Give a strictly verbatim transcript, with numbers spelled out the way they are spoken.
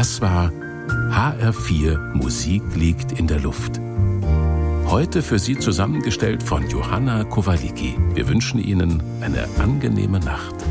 Das war H R vier Musik liegt in der Luft. Heute für Sie zusammengestellt von Johanna Kowaliki. Wir wünschen Ihnen eine angenehme Nacht.